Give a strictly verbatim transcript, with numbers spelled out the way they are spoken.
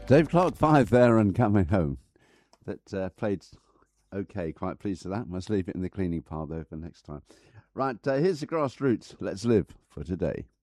Dave Clark Five there and Coming Home. That uh, played okay, quite pleased with that. Must leave it in the cleaning pile though for next time. Right, uh, here's the Grassroots. Let's live for today.